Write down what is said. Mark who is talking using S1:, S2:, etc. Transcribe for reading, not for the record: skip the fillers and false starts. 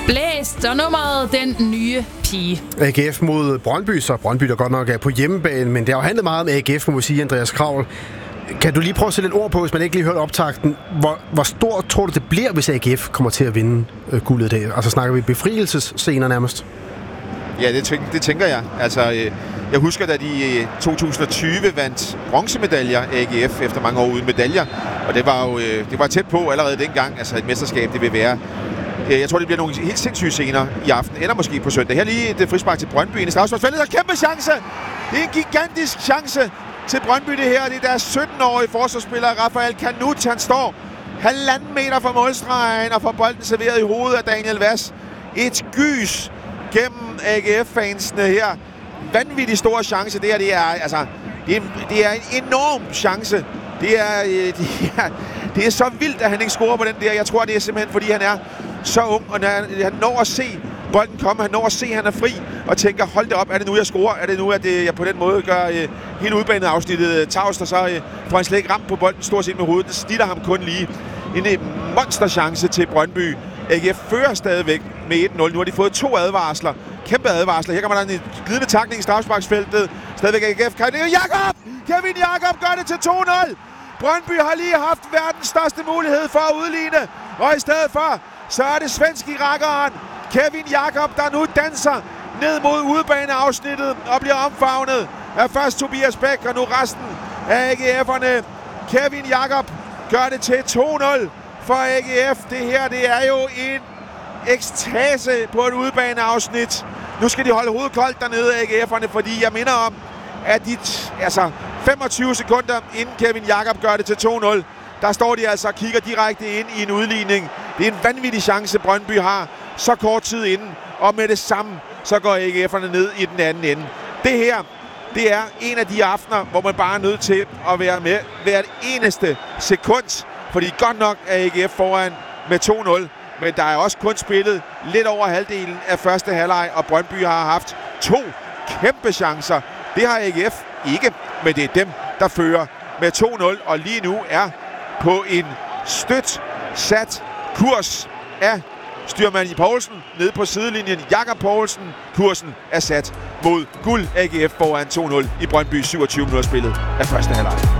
S1: Blæst og nummeret Den Nye Pige.
S2: AGF mod Brøndby, så Brøndby der godt nok er på hjemmebane, men det har jo handlet meget om AGF, må man sige, Andreas Kraul. Kan du lige prøve at sætte lidt ord på, hvis man ikke lige hørte optakten? Hvor stort tror du, det bliver, hvis AGF kommer til at vinde guldet i dag? Altså snakker vi befrielsesscener nærmest?
S3: Ja, det tænker jeg. Altså, jeg husker, da de i 2020 vandt bronzemedaljer AGF efter mange år uden medaljer. Og det var jo det var tæt på allerede dengang, altså et mesterskab, det vil være. Jeg tror, det bliver nogle helt sindssyge scener i aften, eller måske på søndag. Her lige et frispark til Brøndby i straffesparksfeltet. Der er kæmpe chance! Det er en gigantisk chance til Brøndby, det her. Det er deres 17-årige forsvarsspiller, Rafael Kanut. Han står 1,5 meter fra målstregen og får bolden serveret i hovedet af Daniel Vass. Et gys gennem AGF-fansene her. Vanvittig stor chance. Det er en enorm chance. Det er så vildt, at han ikke scorer på den der. Jeg tror, det er simpelthen, fordi han er så ung, og han når at se bolden komme. Han når at se, at han er fri, og tænker, hold det op, er det nu, jeg scorer? Er det nu, at jeg på den måde gør hele udbaneafsnittet tavst, og så får han slet ikke ramt på bolden stort set med hovedet. Det snitter ham kun lige. En monsterchance til Brøndby. AGF fører stadigvæk med 1-0. Nu har de fået 2 advarsler. Kæmpe advarsler. Her kommer der en glidende takning i straffesparksfeltet. Stadigvæk AGF. Kevin Jakob gør det til 2-0. Brøndby har lige haft verdens største mulighed for at udligne. Og i stedet for, så er det svensk irakkeren Kevin Jakob, der nu danser ned mod udebaneafsnittet og bliver omfavnet af først Tobias Bæk og nu resten af AGF'erne. Kevin Jakob gør det til 2-0 for AGF. Det her, det er jo en ekstase på et udebaneafsnit. Nu skal de holde hovedet koldt dernede, AGF'erne, fordi jeg minder om, at de 25 sekunder inden Kevin Jakob gør det til 2-0, der står de altså og kigger direkte ind i en udligning. Det er en vanvittig chance, Brøndby har så kort tid inden, og med det samme, så går AGF'erne ned i den anden ende. Det her, det er en af de aftener, hvor man bare er nødt til at være med hvert eneste sekund, fordi godt nok er AGF foran med 2-0, men der er også kun spillet lidt over halvdelen af første halvleg, og Brøndby har haft 2 kæmpe chancer. Det har AGF ikke, men det er dem, der fører med 2-0, og lige nu er på en støt sat kurs af styrmand i Poulsen nede på sidelinjen. Jakob Poulsen. Kursen er sat mod guld. AGF foran 2-0 i Brøndby 27 minutter spillet af første halvleg.